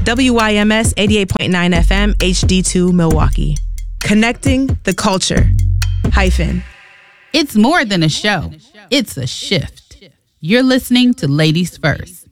WYMS 88.9 FM HD2 Milwaukee. Connecting the culture. Hyphen. It's more than a show. It's a shift. You're listening to Ladies First.